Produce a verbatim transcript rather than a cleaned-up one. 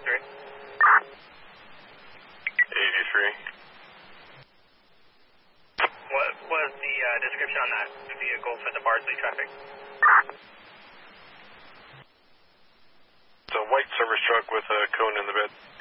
eighty-three. eighty-three. What was the uh, description on that vehicle for the Bardsley traffic? It's a white service truck with a cone in the bed.